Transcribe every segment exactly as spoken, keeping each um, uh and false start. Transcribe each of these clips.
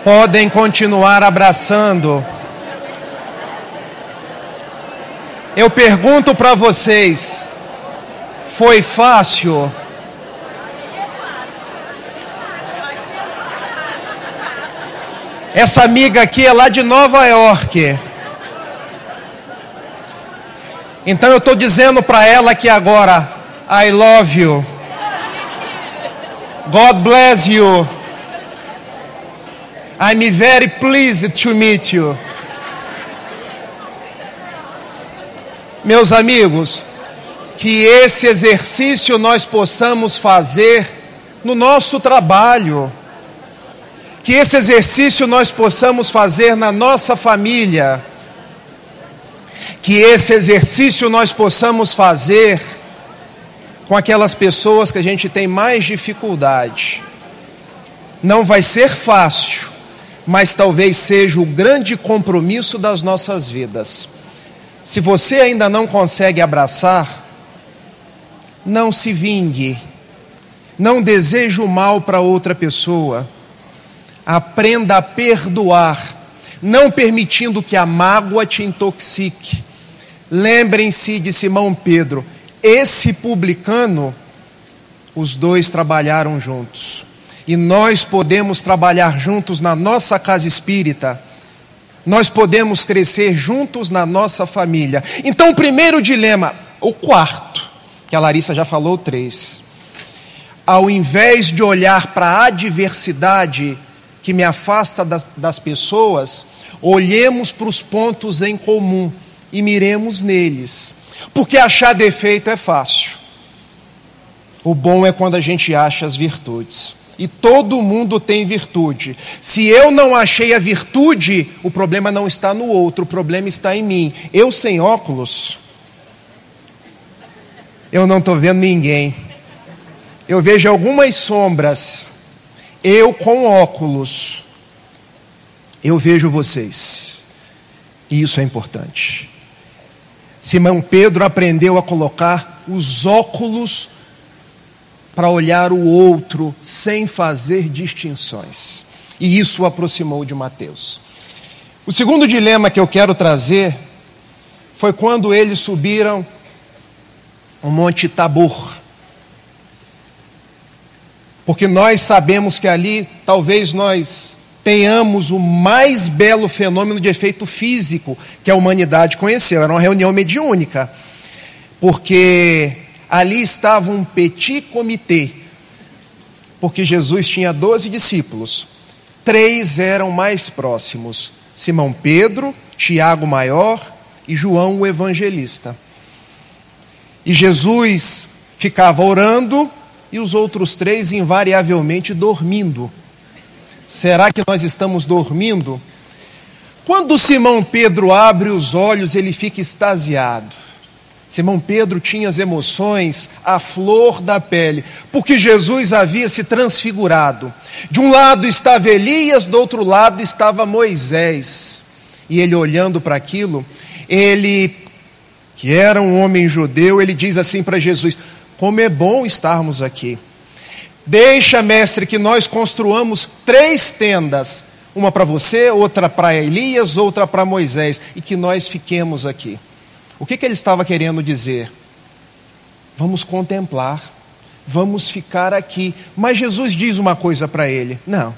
Podem continuar abraçando. Eu pergunto para vocês, foi fácil? Essa amiga aqui é lá de Nova York. Então eu estou dizendo para ela aqui agora, I love you. God bless you. I'm very pleased to meet you. Meus amigos, que esse exercício nós possamos fazer no nosso trabalho. Que esse exercício nós possamos fazer na nossa família. Que esse exercício nós possamos fazer com aquelas pessoas que a gente tem mais dificuldade. Não vai ser fácil, mas talvez seja o grande compromisso das nossas vidas. Se você ainda não consegue abraçar, não se vingue, não deseje o mal para outra pessoa. Aprenda a perdoar, não permitindo que a mágoa te intoxique. Lembrem-se de Simão Pedro, esse publicano, os dois trabalharam juntos. E nós podemos trabalhar juntos na nossa casa espírita. Nós podemos crescer juntos na nossa família. Então o primeiro dilema, o quarto, que a Larissa já falou três. Ao invés de olhar para a adversidade que me afasta das, das pessoas, olhemos para os pontos em comum e miremos neles. Porque achar defeito é fácil. O bom é quando a gente acha as virtudes. E todo mundo tem virtude. Se eu não achei a virtude, o problema não está no outro, o problema está em mim. Eu sem óculos, eu não estou vendo ninguém. Eu vejo algumas sombras. Eu com óculos, eu vejo vocês. E isso é importante. Simão Pedro aprendeu a colocar os óculos para olhar o outro sem fazer distinções. E isso o aproximou de Mateus. O segundo dilema que eu quero trazer foi quando eles subiram o Monte Tabor. Porque nós sabemos que ali talvez nós tenhamos o mais belo fenômeno de efeito físico que a humanidade conheceu. Era uma reunião mediúnica. Porque ali estava um petit comité, porque Jesus tinha doze discípulos, três eram mais próximos, Simão Pedro, Tiago maior e João o evangelista. E Jesus ficava orando e os outros três invariavelmente dormindo. Será que nós estamos dormindo? Quando Simão Pedro abre os olhos, ele fica extasiado. Simão Pedro tinha as emoções à flor da pele, porque Jesus havia se transfigurado. De um lado estava Elias, do outro lado estava Moisés. E ele olhando para aquilo, ele, que era um homem judeu, ele diz assim para Jesus: como é bom estarmos aqui. Deixa, mestre, que nós construamos três tendas, uma para você, outra para Elias, outra para Moisés, e que nós fiquemos aqui. O que, que ele estava querendo dizer? Vamos contemplar, vamos ficar aqui. Mas Jesus diz uma coisa para ele: não.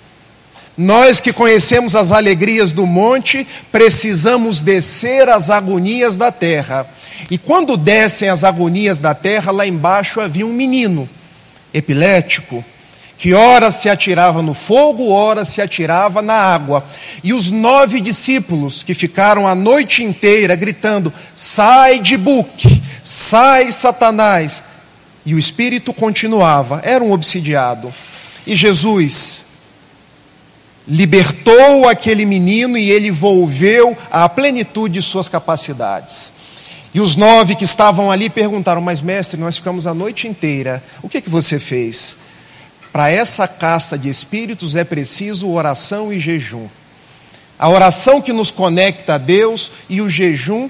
Nós que conhecemos as alegrias do monte, precisamos descer as agonias da terra. E quando descem as agonias da terra, lá embaixo havia um menino epilético, que ora se atirava no fogo, ora se atirava na água. E os nove discípulos que ficaram a noite inteira gritando: sai de Buque, sai Satanás. E o espírito continuava, era um obsidiado. E Jesus libertou aquele menino e ele volveu à plenitude de suas capacidades. E os nove que estavam ali perguntaram: mas mestre, nós ficamos a noite inteira, o que, que você fez? Para essa casta de espíritos é preciso oração e jejum. A oração que nos conecta a Deus e o jejum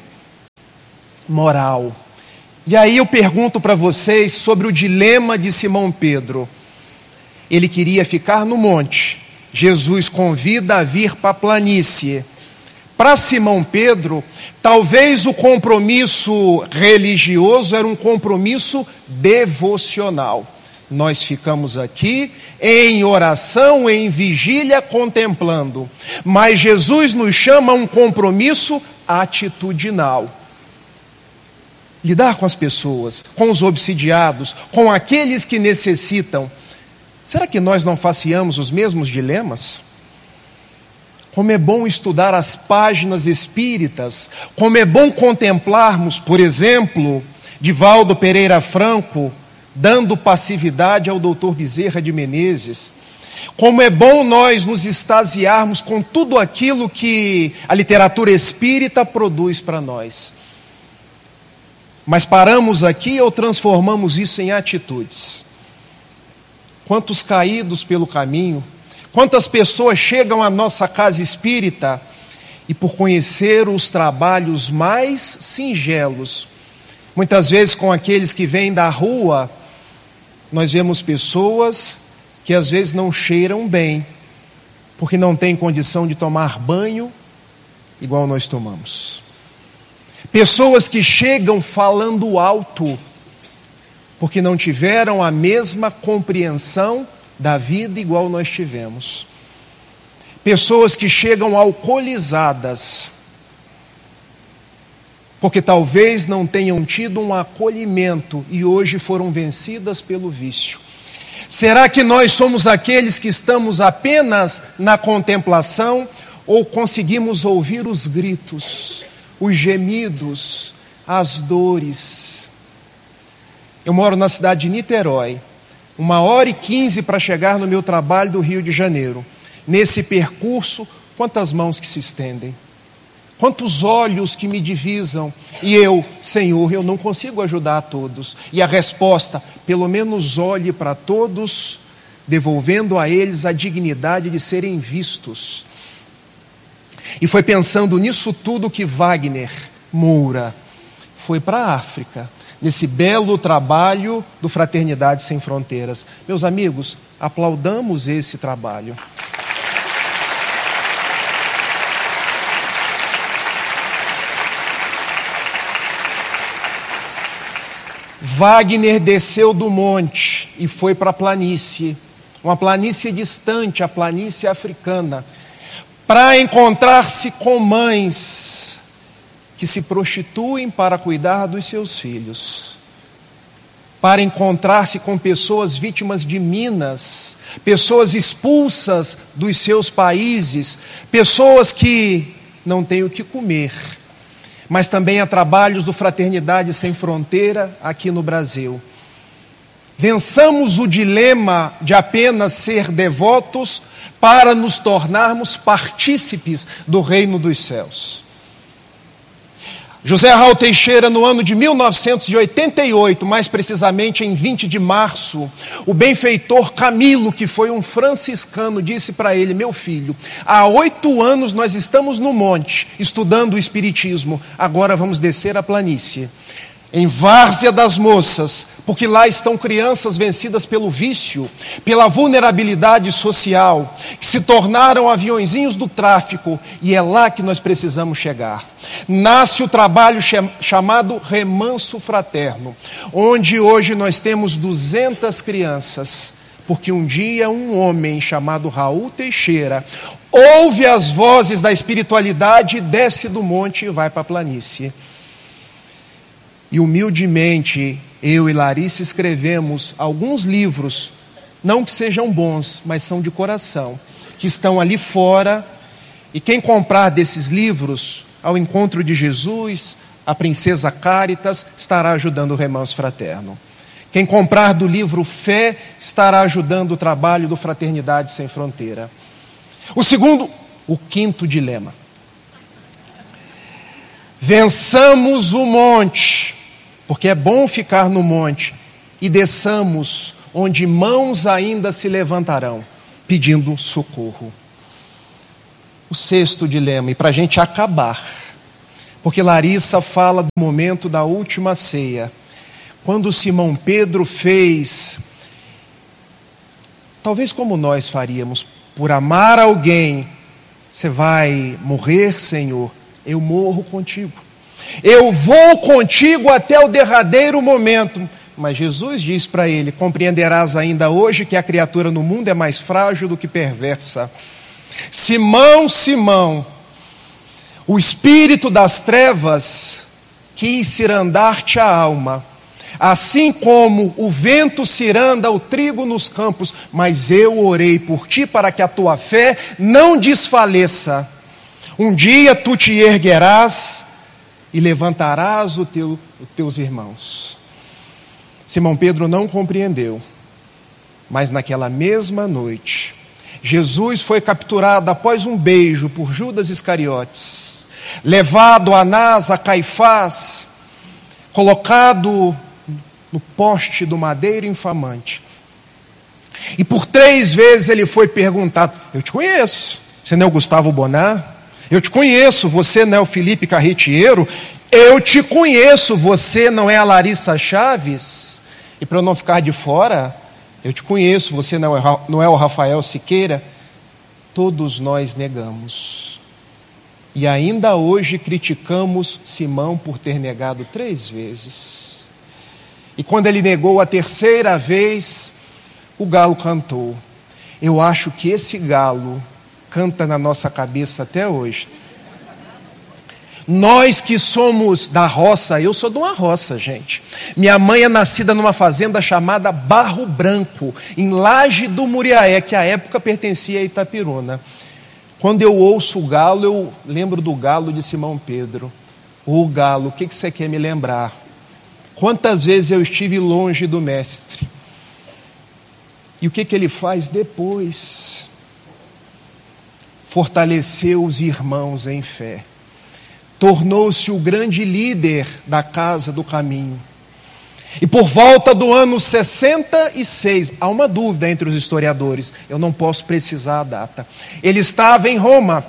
moral. E aí eu pergunto para vocês sobre o dilema de Simão Pedro. Ele queria ficar no monte, Jesus convida a vir para a planície. Para Simão Pedro, talvez o compromisso religioso era um compromisso devocional. Nós ficamos aqui em oração, em vigília, contemplando. Mas Jesus nos chama a um compromisso atitudinal. Lidar com as pessoas, com os obsidiados, com aqueles que necessitam. Será que nós não faceamos os mesmos dilemas? Como é bom estudar as páginas espíritas, como é bom contemplarmos, por exemplo, Divaldo Pereira Franco, dando passividade ao doutor Bezerra de Menezes. Como é bom nós nos extasiarmos com tudo aquilo que a literatura espírita produz para nós. Mas paramos aqui ou transformamos isso em atitudes? Quantos caídos pelo caminho, quantas pessoas chegam à nossa casa espírita e por conhecer os trabalhos mais singelos, muitas vezes com aqueles que vêm da rua, nós vemos pessoas que às vezes não cheiram bem, porque não têm condição de tomar banho igual nós tomamos. Pessoas que chegam falando alto, porque não tiveram a mesma compreensão da vida igual nós tivemos. Pessoas que chegam alcoolizadas, porque talvez não tenham tido um acolhimento e hoje foram vencidas pelo vício. Será que nós somos aqueles que estamos apenas na contemplação ou conseguimos ouvir os gritos, os gemidos, as dores? Eu moro na cidade de Niterói, uma hora e quinze para chegar no meu trabalho do Rio de Janeiro. Nesse percurso, quantas mãos que se estendem? Quantos olhos que me divisam, e eu, Senhor, eu não consigo ajudar a todos. E a resposta, pelo menos olhe para todos, devolvendo a eles a dignidade de serem vistos. E foi pensando nisso tudo que Wagner Moura foi para a África, nesse belo trabalho do Fraternidade Sem Fronteiras. Meus amigos, aplaudamos esse trabalho. Wagner desceu do monte e foi para a planície, uma planície distante, a planície africana, para encontrar-se com mães que se prostituem para cuidar dos seus filhos, para encontrar-se com pessoas vítimas de minas, pessoas expulsas dos seus países, pessoas que não têm o que comer. Mas também há trabalhos do Fraternidade Sem Fronteira aqui no Brasil. Vençamos o dilema de apenas ser devotos para nos tornarmos partícipes do reino dos céus. José Raul Teixeira, no ano de mil novecentos e oitenta e oito, mais precisamente em vinte de março, o benfeitor Camilo, que foi um franciscano, disse para ele: meu filho, há oito anos nós estamos no monte, estudando o Espiritismo, agora vamos descer a planície, em Várzea das Moças, porque lá estão crianças vencidas pelo vício, pela vulnerabilidade social, que se tornaram aviõezinhos do tráfico, e é lá que nós precisamos chegar. Nasce o trabalho chamado Remanso Fraterno, onde hoje nós temos duzentas crianças, porque um dia um homem chamado Raul Teixeira ouve as vozes da espiritualidade, desce do monte e vai para a planície. E humildemente, eu e Larissa escrevemos alguns livros, não que sejam bons, mas são de coração, que estão ali fora, e quem comprar desses livros, ao encontro de Jesus, a Princesa Cáritas, estará ajudando o Remanso Fraterno. Quem comprar do livro Fé, estará ajudando o trabalho do Fraternidade Sem Fronteira. O segundo, o quinto dilema. Vençamos o monte, porque é bom ficar no monte, e desçamos onde mãos ainda se levantarão, pedindo socorro. O sexto dilema, e para a gente acabar, porque Larissa fala do momento da última ceia, quando Simão Pedro fez, talvez como nós faríamos, por amar alguém, você vai morrer, Senhor, eu morro contigo. Eu vou contigo até o derradeiro momento. Mas Jesus diz para ele: compreenderás ainda hoje que a criatura no mundo é mais frágil do que perversa. Simão, Simão, o espírito das trevas quis cirandar-te a alma, assim como o vento ciranda o trigo nos campos, mas eu orei por ti para que a tua fé não desfaleça. Um dia tu te erguerás e levantarás o teu, os teus irmãos. Simão Pedro não compreendeu, mas naquela mesma noite, Jesus foi capturado após um beijo por Judas Iscariotes, levado a Anás, a Caifás, colocado no poste do madeiro infamante. E por três vezes ele foi perguntado: eu te conheço, você não é o Gustavo Bonar? Eu te conheço, você não é o Felipe Carretiero? Eu te conheço, você não é a Larissa Chaves? E para eu não ficar de fora, eu te conheço, você não é, não é o Rafael Siqueira? Todos nós negamos. E ainda hoje criticamos Simão por ter negado três vezes. E quando ele negou a terceira vez, o galo cantou. Eu acho que esse galo canta na nossa cabeça até hoje. Nós que somos da roça, eu sou de uma roça, gente. Minha mãe é nascida numa fazenda chamada Barro Branco, em Laje do Muriaé, que à época pertencia a Itapiruna. Quando eu ouço o galo, eu lembro do galo de Simão Pedro. Ô galo, o que que você quer me lembrar? Quantas vezes eu estive longe do mestre? E o que que ele faz depois? Fortaleceu os irmãos em fé. Tornou-se o grande líder da Casa do Caminho. E por volta do ano sessenta e seis, há uma dúvida entre os historiadores, eu não posso precisar a data. Ele estava em Roma,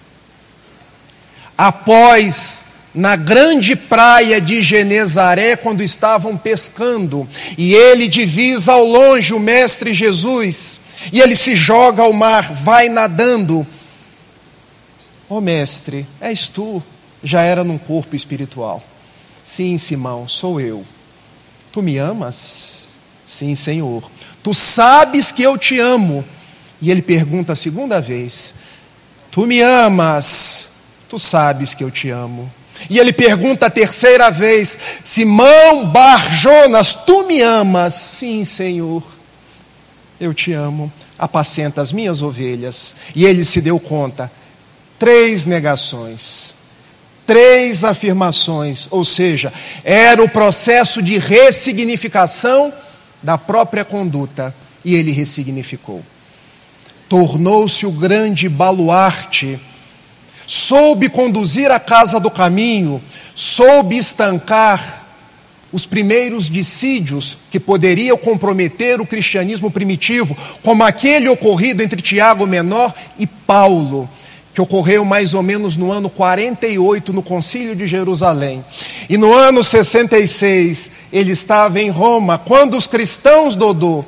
após, na grande praia de Genezaré, quando estavam pescando, e ele divisa ao longe o Mestre Jesus, e ele se joga ao mar, vai nadando. Ó Mestre, és tu? Já era num corpo espiritual. Sim, Simão, sou eu. Tu me amas? Sim, Senhor. Tu sabes que eu te amo. E ele pergunta a segunda vez: tu me amas? Tu sabes que eu te amo. E ele pergunta a terceira vez: Simão Bar-Jonas, tu me amas? Sim, Senhor, eu te amo. Apacenta as minhas ovelhas. E ele se deu conta. Três negações. Três afirmações, ou seja, era o processo de ressignificação da própria conduta, e ele ressignificou. Tornou-se o grande baluarte, soube conduzir a Casa do Caminho, soube estancar os primeiros dissídios que poderiam comprometer o cristianismo primitivo, como aquele ocorrido entre Tiago Menor e Paulo, que ocorreu mais ou menos no ano quarenta e oito, no Concílio de Jerusalém. E no ano sessenta e seis, ele estava em Roma, quando os cristãos, Dodô,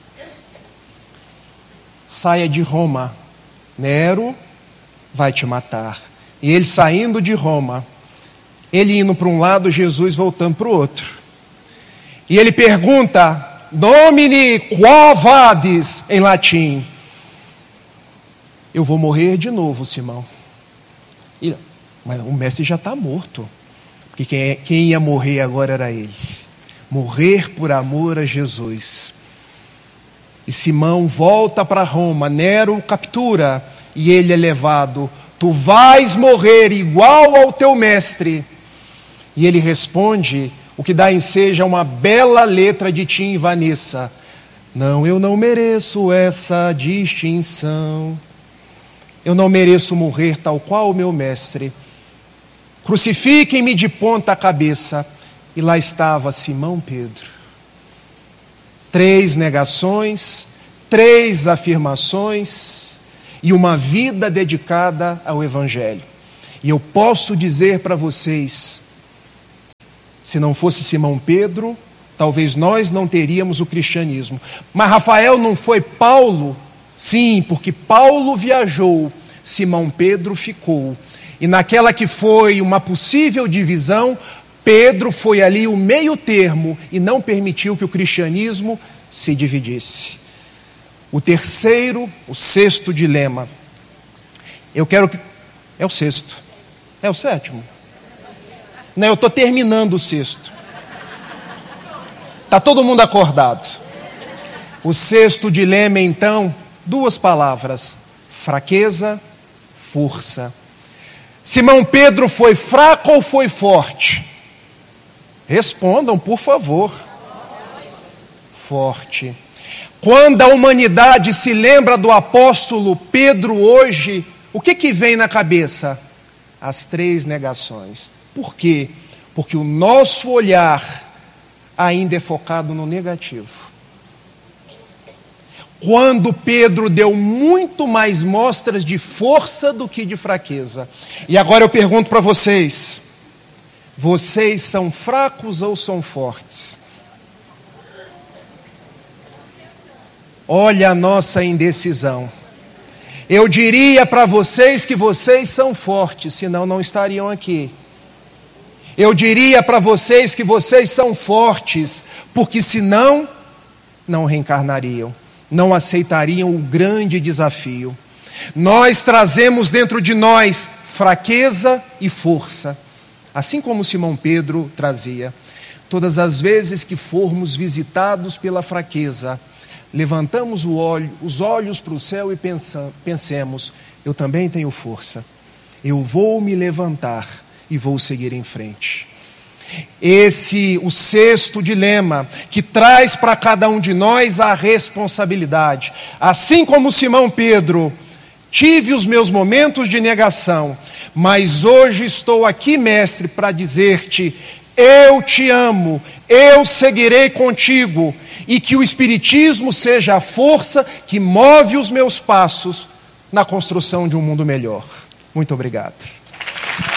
saia de Roma, Nero vai te matar. E ele saindo de Roma, ele indo para um lado, Jesus voltando para o outro. E ele pergunta, Domini quo vadis, em latim. Eu vou morrer de novo, Simão. E, mas o mestre já está morto. Porque quem, é, quem ia morrer agora era ele. Morrer por amor a Jesus. E Simão volta para Roma. Nero o captura. E ele é levado. Tu vais morrer igual ao teu mestre. E ele responde, o que dá enseja uma bela letra de Tim e Vanessa. Não, eu não mereço essa distinção. Eu não mereço morrer tal qual o meu mestre. Crucifiquem-me de ponta cabeça. E lá estava Simão Pedro. Três negações, três afirmações e uma vida dedicada ao Evangelho. E eu posso dizer para vocês, se não fosse Simão Pedro, talvez nós não teríamos o cristianismo. Mas Rafael, não foi Paulo Sim, porque Paulo viajou, Simão Pedro ficou. E naquela que foi uma possível divisão, Pedro foi ali o meio termo e não permitiu que o cristianismo se dividisse. O terceiro, o sexto dilema. Eu quero que... É o sexto. É o sétimo. Não, eu estou terminando o sexto. Está todo mundo acordado. O sexto dilema, então, duas palavras: fraqueza, força. Simão Pedro foi fraco ou foi forte? Respondam, por favor. Forte. Quando a humanidade se lembra do apóstolo Pedro hoje, o que que vem na cabeça? As três negações. Por quê? Porque o nosso olhar ainda é focado no negativo. Quando Pedro deu muito mais mostras de força do que de fraqueza. E agora eu pergunto para vocês: vocês são fracos ou são fortes? Olha a nossa indecisão. Eu diria para vocês que vocês são fortes, senão não estariam aqui. Eu diria para vocês que vocês são fortes, porque senão não reencarnariam, não aceitariam o grande desafio. Nós trazemos dentro de nós fraqueza e força, assim como Simão Pedro trazia. Todas as vezes que formos visitados pela fraqueza, levantamos o olho, os olhos para o céu e pensa, pensemos: eu também tenho força, eu vou me levantar e vou seguir em frente. Esse, o sexto dilema, que traz para cada um de nós a responsabilidade. Assim como Simão Pedro, tive os meus momentos de negação, mas hoje estou aqui, mestre, para dizer-te: eu te amo, eu seguirei contigo, e que o Espiritismo seja a força que move os meus passos na construção de um mundo melhor. Muito obrigado.